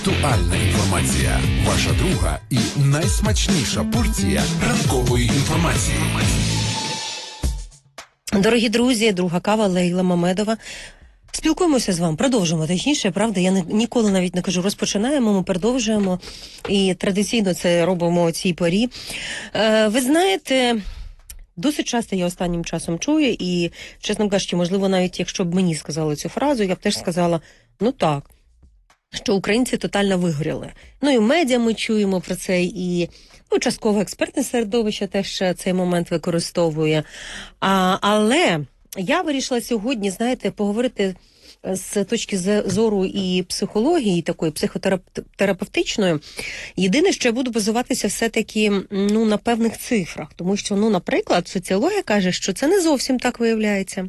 Актуальна інформація. Ваша друга і найсмачніша порція ранкової інформації. Дорогі друзі, друга кава Лейла Мамедова. Спілкуємося з вами, продовжуємо, точніше, правда, я ніколи навіть не кажу розпочинаємо, ми продовжуємо і традиційно це робимо о цій порі. Ви знаєте, досить часто я останнім часом чую і, чесно кажучи, можливо, навіть якщо б мені сказали цю фразу, я б теж сказала, ну так, що українці тотально вигоріли. Ну і в медіа ми чуємо про це, і частково експертне середовище теж цей момент використовує. Але я вирішила сьогодні, знаєте, поговорити з точки зору і психології, такої психотерапевтичної. Єдине, що я буду базуватися все-таки на певних цифрах. Тому що, наприклад, соціологія каже, що це не зовсім так виявляється.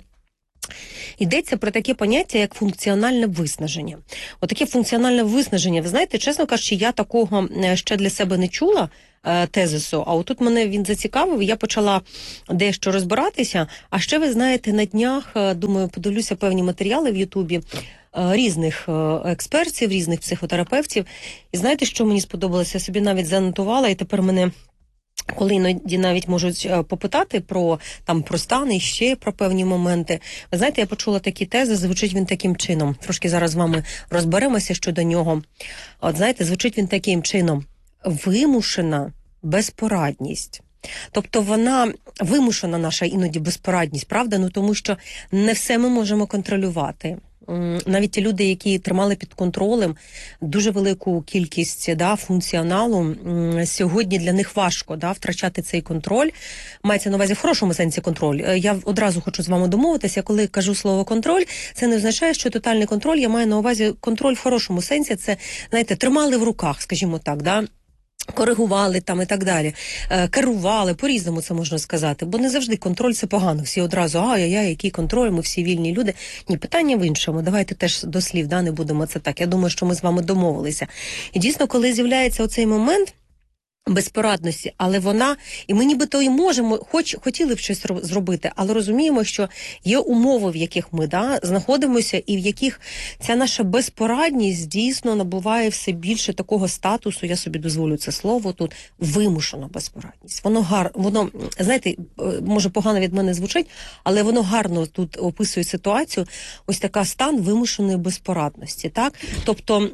Йдеться про таке поняття, як функціональне виснаження. Отаке функціональне виснаження, ви знаєте, чесно кажучи, я такого ще для себе не чула, тезису, а отут мене він зацікавив, і я почала дещо розбиратися. А ще, ви знаєте, на днях, думаю, подивлюся певні матеріали в Ютубі різних експертів, різних психотерапевтів. І знаєте, що мені сподобалося? Я собі навіть занотувала, і тепер мене коли іноді навіть можуть попитати про стан і ще про певні моменти. Ви знаєте, я почула такі тези, звучить він таким чином. Трошки зараз з вами розберемося щодо нього. От знаєте, звучить він таким чином. Вимушена безпорадність. Тобто вона вимушена, наша іноді безпорадність, правда? Тому що не все ми можемо контролювати. Навіть ті люди, які тримали під контролем дуже велику кількість функціоналу, сьогодні для них важко втрачати цей контроль. Мається на увазі в хорошому сенсі контроль. Я одразу хочу з вами домовитися, коли кажу слово контроль, це не означає, що тотальний контроль, я маю на увазі контроль в хорошому сенсі, це, знаєте, тримали в руках, скажімо так, коригували і так далі, керували, по-різному це можна сказати, бо не завжди контроль це погано, всі одразу, який контроль, ми всі вільні люди. Ні, питання в іншому, давайте теж до слів, не будемо це так, я думаю, що ми з вами домовилися. І дійсно, коли з'являється оцей момент безпорадності, але вона, і ми нібито і можемо, хотіли б щось зробити, але розуміємо, що є умови, в яких ми знаходимося, і в яких ця наша безпорадність дійсно набуває все більше такого статусу, я собі дозволю це слово тут, вимушена безпорадність. Воно, знаєте, може погано від мене звучить, але воно гарно тут описує ситуацію, ось така стан вимушеної безпорадності, так? Тобто,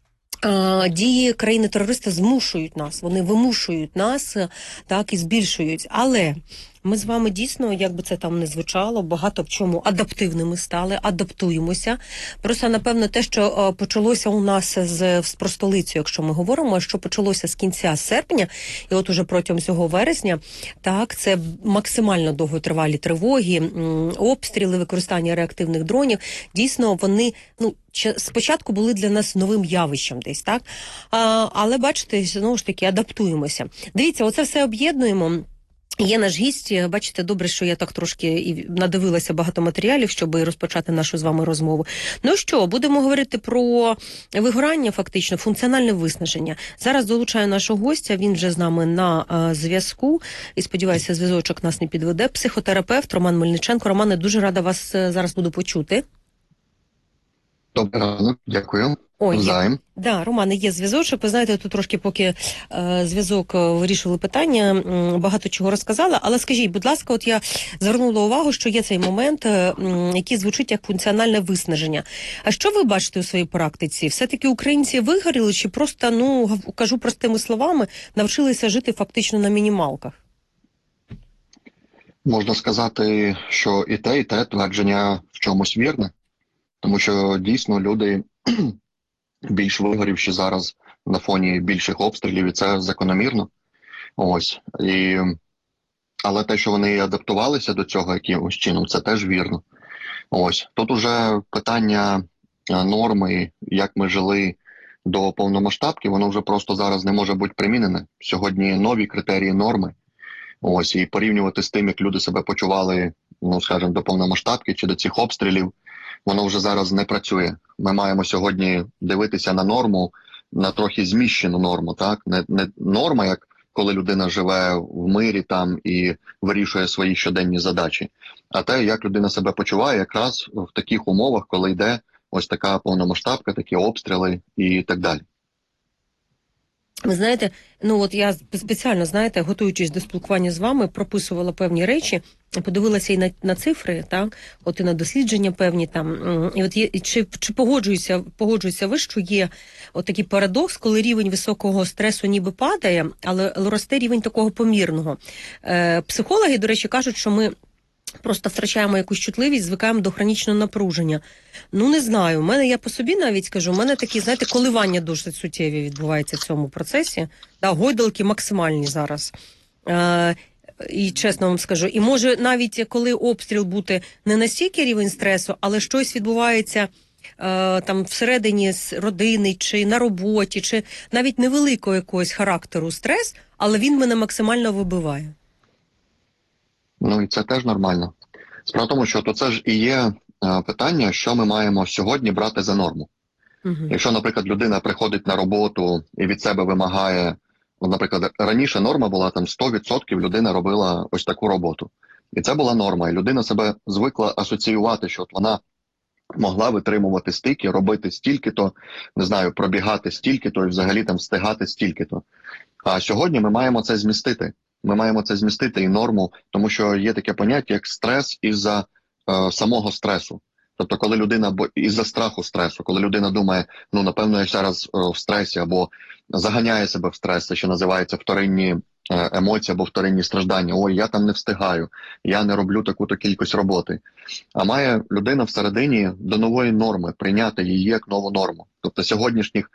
дії країни-терориста змушують нас, вони вимушують нас, так, і збільшують. Але ми з вами дійсно, як би це там не звучало, багато в чому адаптивними стали, адаптуємося. Просто, напевно, те, що почалося у нас про столицю, якщо ми говоримо, що почалося з кінця серпня, і от уже протягом цього вересня, так, це максимально довготривалі тривоги, обстріли, використання реактивних дронів. Дійсно, вони, спочатку були для нас новим явищем десь, так? Але, бачите, знову ж таки, адаптуємося. Дивіться, оце все об'єднуємо. Є наш гість, бачите, добре, що я так трошки і надивилася багато матеріалів, щоб розпочати нашу з вами розмову. Ну що, будемо говорити про вигорання, фактично, функціональне виснаження. Зараз долучаю нашого гостя, він вже з нами на зв'язку, і сподіваюся, зв'язочок нас не підведе. Психотерапевт Роман Мельниченко. Романе, дуже рада вас зараз буду почути. Доброго ранку, дякую. Романе, є зв'язочок. Ви знаєте, тут трошки поки зв'язок вирішували питання, багато чого розказала. Але скажіть, будь ласка, от я звернула увагу, що є цей момент, який звучить як функціональне виснаження. А що ви бачите у своїй практиці? Все-таки українці вигоріли чи просто, кажу простими словами, навчилися жити фактично на мінімалках? Можна сказати, що і те твердження в чомусь вірне. Тому що дійсно люди більш вигорівші зараз на фоні більших обстрілів, і це закономірно. Але те, що вони адаптувалися до цього якимось чином, це теж вірно. Тут уже питання норми, як ми жили до повномасштабки, воно вже просто зараз не може бути примінене. Сьогодні нові критерії норми. І порівнювати з тим, як люди себе почували, скажімо, до повномасштабки чи до цих обстрілів, воно вже зараз не працює. Ми маємо сьогодні дивитися на норму, на трохи зміщену норму, так? Не норма, як коли людина живе в мирі там і вирішує свої щоденні задачі, а те, як людина себе почуває якраз в таких умовах, коли йде ось така повномасштабка, такі обстріли і так далі. Ви знаєте, ну от я спеціально, знаєте, готуючись до спілкування з вами, прописувала певні речі, подивилася і на цифри, так, от і на дослідження певні там. І от є, чи погоджується ви, що є от такий парадокс, коли рівень високого стресу ніби падає, але росте рівень такого помірного. Психологи, до речі, кажуть, що ми просто втрачаємо якусь чутливість, звикаємо до хронічного напруження. Ну, не знаю. У мене, я по собі навіть скажу, у мене такі, знаєте, коливання дуже суттєві відбуваються в цьому процесі. Да, гойдалки максимальні зараз. І чесно вам скажу, і може навіть коли обстріл бути не настільки рівень стресу, але щось відбувається там всередині родини, чи на роботі, чи навіть невеликого якогось характеру стрес, але він мене максимально вибиває. Ну і це теж нормально. Справа в тому, що то це ж і є питання, що ми маємо сьогодні брати за норму. Угу. Якщо, наприклад, людина приходить на роботу і від себе вимагає, наприклад, раніше норма була там 100% людина робила ось таку роботу. І це була норма. І людина себе звикла асоціювати, що от вона могла витримувати стільки, робити стільки-то, не знаю, пробігати стільки-то і взагалі там встигати стільки-то. А сьогодні ми маємо це змістити. Ми маємо це змістити і норму, тому що є таке поняття, як стрес із-за самого стресу. Тобто, коли людина, із-за страху стресу, коли людина думає, ну, напевно, я зараз в стресі, або заганяє себе в стрес, це що називається вторинні емоції або вторинні страждання. Ой, я там не встигаю, я не роблю таку-то кількість роботи. А має людина всередині до нової норми, прийняти її як нову норму. Тобто сьогоднішніх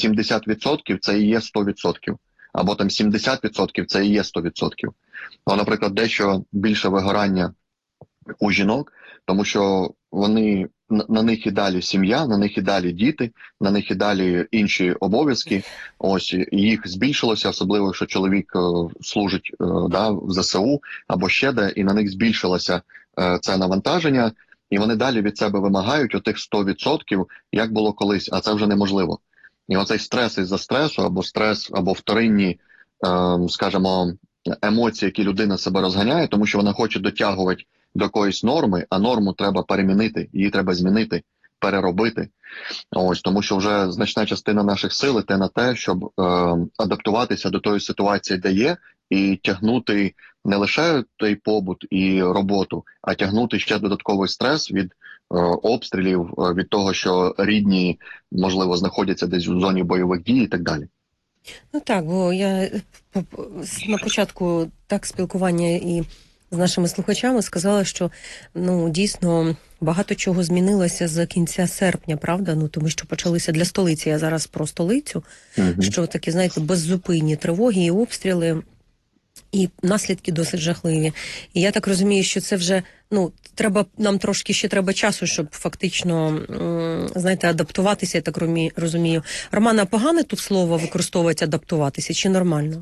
80% це і є 100%. Або там 70% це і є 100%. Ну, наприклад, дещо більше вигорання у жінок, тому що вони, на них і далі сім'я, на них і далі діти, на них і далі інші обов'язки. Ось їх збільшилося, особливо, що чоловік служить в ЗСУ або ще де, і на них збільшилося це навантаження, і вони далі від себе вимагають отих 100%, як було колись, а це вже неможливо. І оцей стрес із-за стресу, або стрес, або вторинні, скажімо, емоції, які людина себе розганяє, тому що вона хоче дотягувати до якоїсь норми, а норму треба перемінити, її треба змінити, переробити. Ось, тому що вже значна частина наших сил йде на те, щоб адаптуватися до тої ситуації, де є, і тягнути не лише той побут і роботу, а тягнути ще додатковий стрес від обстрілів, від того, що рідні, можливо, знаходяться десь у зоні бойових дій і так далі. Ну так, бо я на початку так спілкування і з нашими слухачами сказала, що ну дійсно багато чого змінилося з кінця серпня, правда? Ну тому що почалися для столиці, я зараз про столицю, що такі, знаєте, беззупинні тривоги і обстріли, і наслідки досить жахливі. І я так розумію, що це вже, ну, нам трошки ще треба часу, щоб фактично, знаєте, адаптуватися, я так розумію. Романа, погане тут слово використовувати адаптуватися, чи нормально?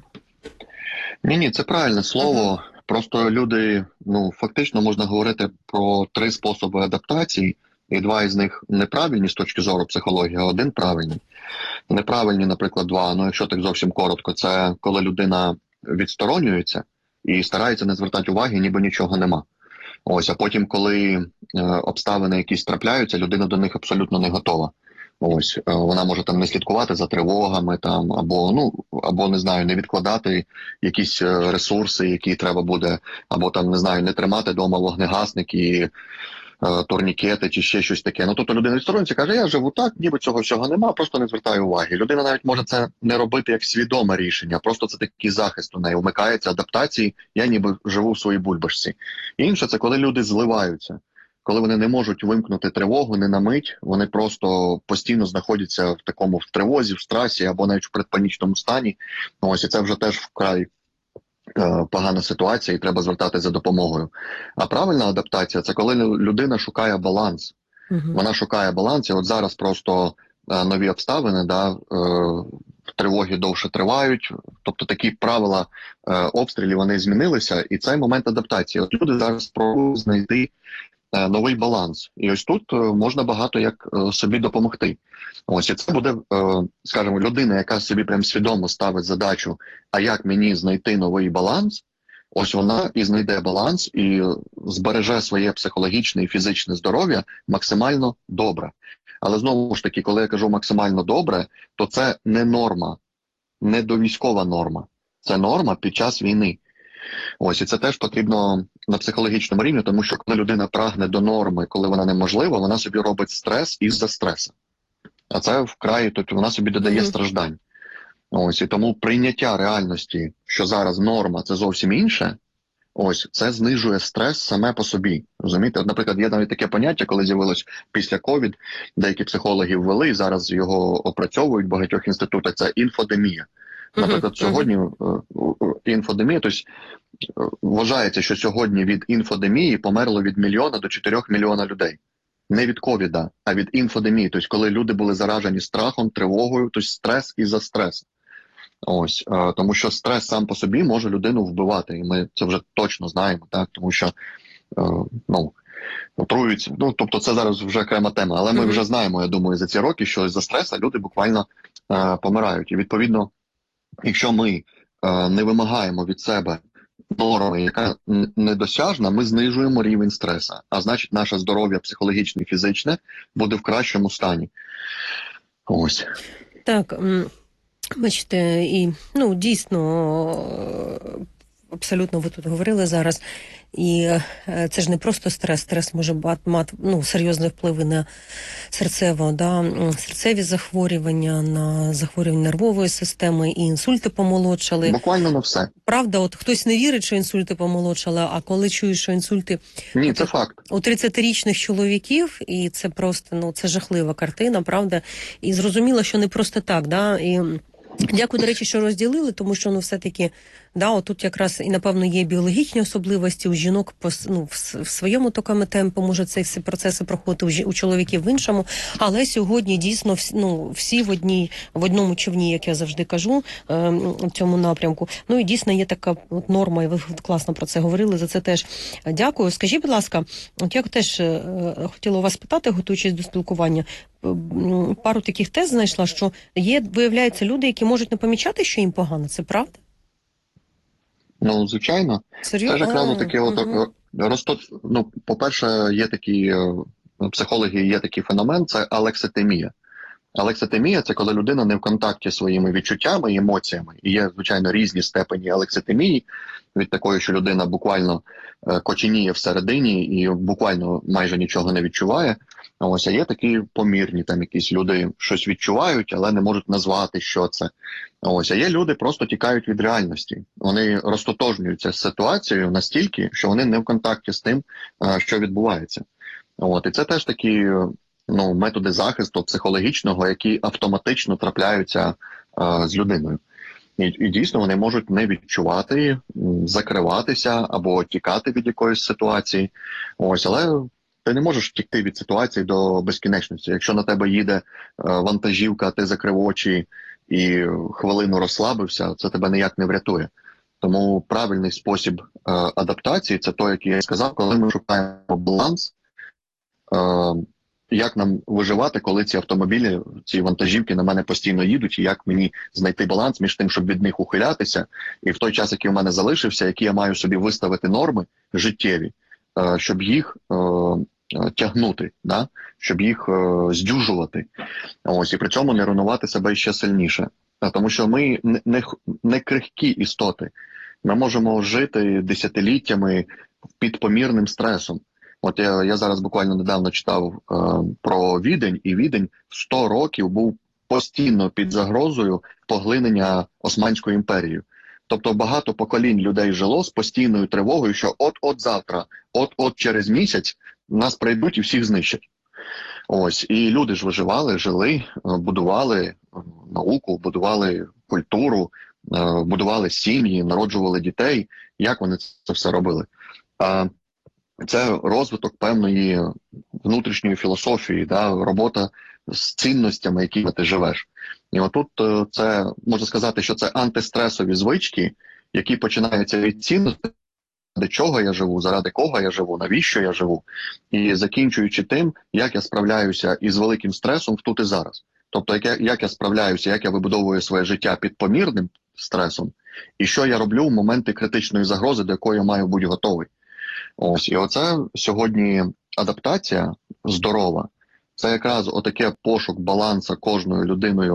Ні, це правильне слово. Просто люди, ну, фактично можна говорити про 3 способи адаптації, і 2 із них неправильні з точки зору психології, а 1 правильний. Неправильні, наприклад, 2, ну, якщо так зовсім коротко, це коли людина відсторонюється і старається не звертати уваги, ніби нічого нема. Ось, а потім, коли обставини якісь трапляються, людина до них абсолютно не готова. Ось, вона може там не слідкувати за тривогами, там, або не знаю, не відкладати якісь ресурси, які треба буде, або там, не знаю, не тримати вдома вогнегасник і турнікети чи ще щось таке. Ну, тобто людина відсторонюється, каже, я живу так, ніби цього всього нема, просто не звертаю уваги. Людина навіть може це не робити як свідоме рішення, просто це такий захист у неї, вмикається адаптації, я ніби живу в своїй бульбашці. Інше – це коли люди зливаються. Коли вони не можуть вимкнути тривогу, не на мить, вони просто постійно знаходяться в такому в тривозі, в стресі або навіть в предпанічному стані. Ось, і це вже теж вкрай погана ситуація і треба звертатися за допомогою. А правильна адаптація – це коли людина шукає баланс. Вона шукає баланс, і от зараз просто нові обставини, тривоги довше тривають, тобто такі правила обстрілів, вони змінилися, і це момент адаптації. От люди зараз пробують знайти новий баланс. І ось тут можна багато як собі допомогти. Ось, і це буде, скажімо, людина, яка собі прям свідомо ставить задачу, а як мені знайти новий баланс, ось вона і знайде баланс, і збереже своє психологічне і фізичне здоров'я максимально добре. Але знову ж таки, коли я кажу максимально добре, то це не норма. не довійськова норма. Це норма під час війни. Ось, і це теж потрібно на психологічному рівні, тому що коли людина прагне до норми, коли вона неможлива, вона собі робить стрес із-за стресу. А це вкрай, тобто вона собі додає страждань. Ось, і тому прийняття реальності, що зараз норма – це зовсім інше, ось, це знижує стрес саме по собі. Розумієте? От, наприклад, є навіть таке поняття, коли з'явилось після ковід, деякі психологи ввели, зараз його опрацьовують в багатьох інститутах, це інфодемія. Наприклад, сьогодні інфодемія, тобто вважається, що сьогодні від інфодемії померло від 1 мільйона до 4 мільйона людей. Не від ковіда, а від інфодемії. Тобто, коли люди були заражені страхом, тривогою, тобто стрес із-за стресу. Ось, тому що стрес сам по собі може людину вбивати, і ми це вже точно знаємо, так, тому що, отруюють, тобто це зараз вже окрема тема, але ми вже знаємо, я думаю, за ці роки, що з-за стресу люди буквально помирають. І відповідно, якщо ми не вимагаємо від себе норми, яка недосяжна, ми знижуємо рівень стресу, а значить наше здоров'я психологічне і фізичне буде в кращому стані. Ось. Так, бачите, і дійсно, абсолютно ви тут говорили зараз, і це ж не просто стрес, стрес може мати серйозні впливи на серцеві захворювання, на захворювання нервової системи, і інсульти помолодшали. Буквально на все. Правда, от хтось не вірить, що інсульти помолодшали, а коли чуєш, що інсульти Ні, це факт. У 30-річних чоловіків, і це просто, це жахлива картина, правда? І зрозуміло, що не просто так, да? І дякую, до речі, що розділили, тому що, все-таки, отут якраз і, напевно, є біологічні особливості у жінок в своєму такому темпу, може ці всі процеси проходити у чоловіків в іншому, але сьогодні дійсно всі в одному човні, як я завжди кажу, в цьому напрямку. І дійсно є така норма, і ви класно про це говорили, за це теж дякую. Скажіть, будь ласка, от я теж хотіла у вас питати, готуючись до спілкування, пару таких тез знайшла, що є, виявляється, люди, які можуть не помічати, що їм погано, це правда? Звичайно. Серйозно? Це ж якраз таке по-перше, є такі психологи, є такий феномен, це алекситимія. Алекситимія – це коли людина не в контакті зі своїми відчуттями і емоціями. І є, звичайно, різні степені алекситимії, від такої, що людина буквально коченіє всередині і буквально майже нічого не відчуває. Ось, а є такі помірні, там якісь люди щось відчувають, але не можуть назвати, що це. Ось, а є люди, просто тікають від реальності. Вони розтотожнюються з ситуацією настільки, що вони не в контакті з тим, що відбувається. І це теж такі методи захисту психологічного, які автоматично трапляються з людиною. І дійсно вони можуть не відчувати, закриватися або тікати від якоїсь ситуації. Ось, але ти не можеш втікти від ситуації до безкінечності. Якщо на тебе їде вантажівка, ти закрив очі і хвилину розслабився, це тебе ніяк не врятує. Тому правильний спосіб адаптації – це той, який я сказав, коли ми шукаємо баланс, як нам виживати, коли ці автомобілі, ці вантажівки на мене постійно їдуть, і як мені знайти баланс між тим, щоб від них ухилятися, і в той час, який у мене залишився, які я маю собі виставити норми життєві, щоб їх тягнути, щоб їх здюжувати. Ось, і при цьому не руйнувати себе ще сильніше. Тому що ми не крихкі істоти. Ми можемо жити десятиліттями під помірним стресом. От я зараз буквально недавно читав про Відень, і Відень 100 років був постійно під загрозою поглинення Османською імперією. Тобто багато поколінь людей жило з постійною тривогою, що от-от завтра, от-от через місяць нас прийдуть і всіх знищать. Ось, і люди ж виживали, жили, будували науку, будували культуру, будували сім'ї, народжували дітей. Як вони це все робили? Це розвиток певної внутрішньої філософії, робота з цінностями, якими ти живеш. І отут це, можна сказати, що це антистресові звички, які починаються від цінностей, заради чого я живу, заради кого я живу, навіщо я живу, і закінчуючи тим, як я справляюся із великим стресом в тут і зараз. Тобто, як я справляюся, як я вибудовую своє життя під помірним стресом, і що я роблю в моменти критичної загрози, до якої я маю бути готовий. Ось, і оце сьогодні адаптація здорова. Це якраз отаке пошук балансу кожною людиною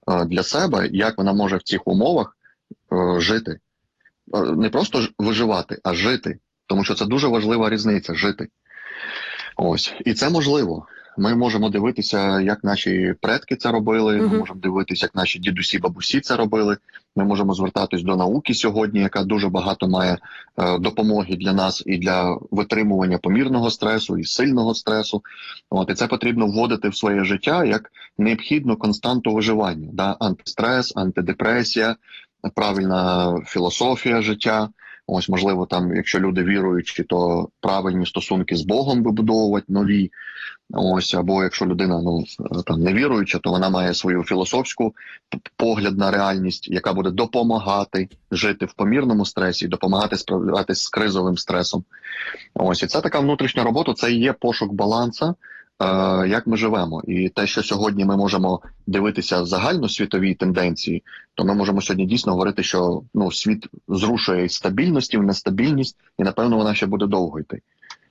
для себе, як вона може в цих умовах жити. Не просто виживати, а жити. Тому що це дуже важлива різниця – жити. Ось. І це можливо. Ми можемо дивитися, як наші предки це робили, ми можемо дивитися, як наші дідусі, бабусі це робили. Ми можемо звертатись до науки сьогодні, яка дуже багато має допомоги для нас і для витримування помірного стресу, і сильного стресу. І це потрібно вводити в своє життя як необхідну константу виживання. Да? Антистрес, антидепресія, правильна філософія життя. Ось, можливо, там, якщо люди віруючі, то правильні стосунки з Богом вибудовувати нові. Ось, або якщо людина там не віруюча, то вона має свою філософську погляд на реальність, яка буде допомагати жити в помірному стресі, допомагати справлятися з кризовим стресом. Ось, і це така внутрішня робота, це і є пошук балансу, як ми живемо. І те, що сьогодні ми можемо дивитися загальносвітові тенденції, то ми можемо сьогодні дійсно говорити, що світ зрушує із стабільності в нестабільність, і, напевно, вона ще буде довго йти.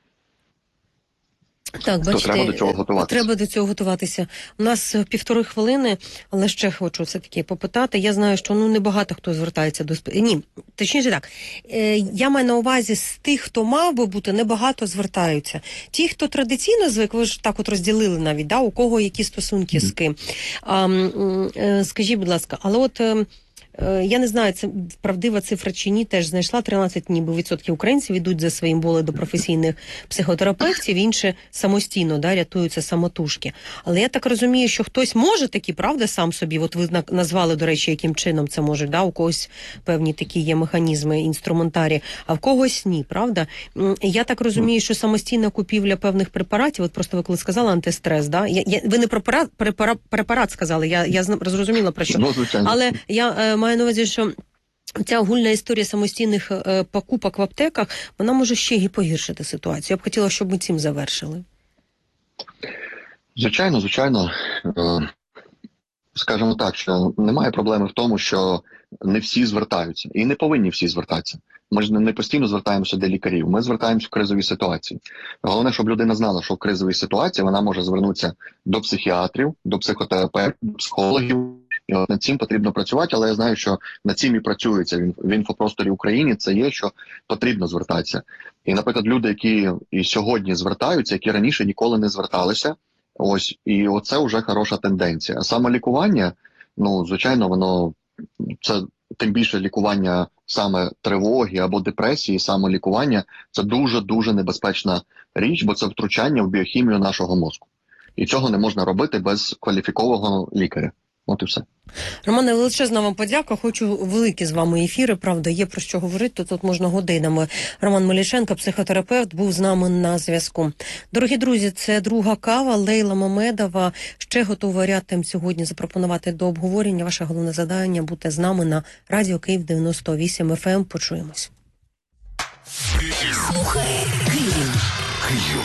Так, бачите, треба до цього готуватися. Треба до цього готуватися. У нас 1,5 хвилини, але ще хочу все-таки попитати. Я знаю, що небагато хто звертається до... Ні, точніше так. Я маю на увазі, з тих, хто мав би бути, небагато звертаються. Ті, хто традиційно звик, ви ж так от розділили навіть, да, у кого які стосунки з ким. Скажіть, будь ласка, але от... Я не знаю, це правдива цифра чи ні, теж знайшла 13% українців ідуть за своїм болем до професійних психотерапевтів, інші самостійно, да, рятуються самотужки. Але я так розумію, що хтось може таки, правда, сам собі, от ви назвали, до речі, яким чином це може, да, у когось певні такі є механізми, інструментарі, а в когось ні, правда? Я так розумію, що самостійна купівля певних препаратів, от просто ви коли сказали антистрес, да? Ви не про препарат сказали, я зрозуміла про що. Але я маю на увазі, що ця огульна історія самостійних покупок в аптеках, вона може ще й погіршити ситуацію. Я б хотіла, щоб ми цим завершили. Звичайно. Скажімо так, що немає проблеми в тому, що не всі звертаються. І не повинні всі звертатися. Ми ж не постійно звертаємося до лікарів, ми звертаємося в кризові ситуації. Головне, щоб людина знала, що в кризовій ситуації вона може звернутися до психіатрів, до психотерапевтів, до психологів. І от над цим потрібно працювати, але я знаю, що над цим і працюється в інфопросторі України, це є, що потрібно звертатися. І, наприклад, люди, які і сьогодні звертаються, які раніше ніколи не зверталися, ось, і оце вже хороша тенденція. А самолікування, звичайно, воно, це тим більше лікування саме тривоги або депресії, самолікування, це дуже-дуже небезпечна річ, бо це втручання в біохімію нашого мозку. І цього не можна робити без кваліфікованого лікаря. От і все. Романе, величезна вам подяка. Хочу великі з вами ефіри, правда, є про що говорити, тут можна годинами. Роман Мелішенко, психотерапевт, був з нами на зв'язку. Дорогі друзі, це друга кава, Лейла Мамедова. Ще готова ряд тем сьогодні запропонувати до обговорення. Ваше головне завдання – бути з нами на Радіо Київ 98 FM. Почуємось. Слухай Київ.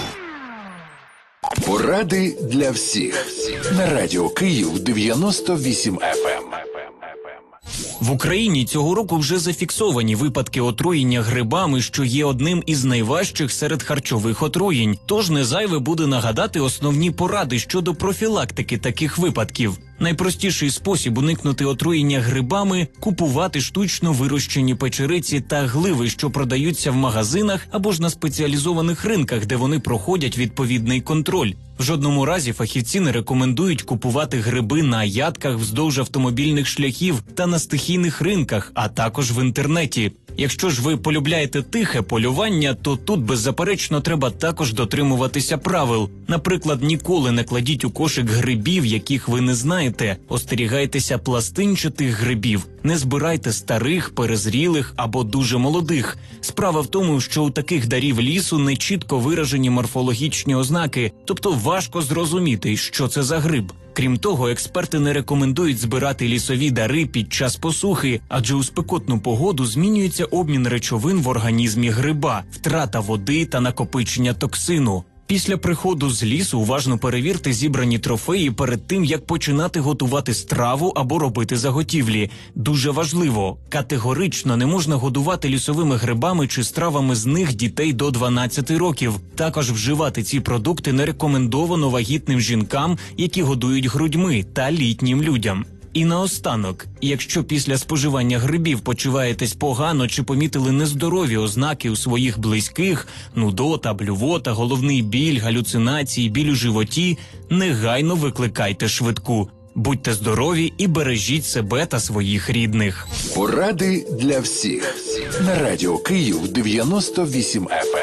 Поради для всіх на Радіо Київ 98 FM. В Україні цього року вже зафіксовані випадки отруєння грибами, що є одним із найважчих серед харчових отруєнь. Тож не зайве буде нагадати основні поради щодо профілактики таких випадків. Найпростіший спосіб уникнути отруєння грибами – купувати штучно вирощені печериці та гливи, що продаються в магазинах або ж на спеціалізованих ринках, де вони проходять відповідний контроль. В жодному разі фахівці не рекомендують купувати гриби на ядках вздовж автомобільних шляхів та на стихійних ринках, а також в інтернеті. Якщо ж ви полюбляєте тихе полювання, то тут беззаперечно треба також дотримуватися правил. Наприклад, ніколи не кладіть у кошик грибів, яких ви не знаєте. Остерігайтеся пластинчатих грибів. Не збирайте старих, перезрілих або дуже молодих. Справа в тому, що у таких дарів лісу не чітко виражені морфологічні ознаки, тобто важко зрозуміти, що це за гриб. Крім того, експерти не рекомендують збирати лісові дари під час посухи, адже у спекотну погоду змінюється обмін речовин в організмі гриба, втрата води та накопичення токсину. Після приходу з лісу уважно перевірте зібрані трофеї перед тим, як починати готувати страву або робити заготівлі. Дуже важливо, категорично не можна годувати лісовими грибами чи стравами з них дітей до 12 років. Також вживати ці продукти не рекомендовано вагітним жінкам, які годують грудьми, та літнім людям. І наостанок, якщо після споживання грибів почуваєтесь погано чи помітили нездорові ознаки у своїх близьких, нудота, блювота, головний біль, галюцинації, біль у животі, негайно викликайте швидку. Будьте здорові і бережіть себе та своїх рідних. Поради для всіх на радіо Київ 98 FM.